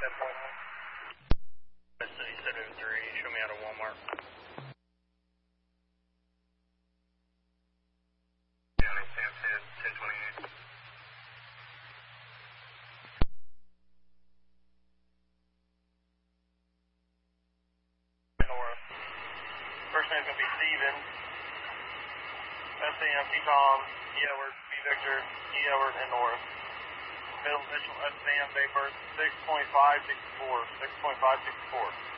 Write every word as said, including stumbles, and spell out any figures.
ten point one. City seven three, show me out of Walmart. County, Sam ten, ten twenty-eight. North. First name's going to be Steven. S A M, P Tom, E Edward, B Victor, E Edward, and North. Middle initial S A M, date birth six point five six four, six point five six four.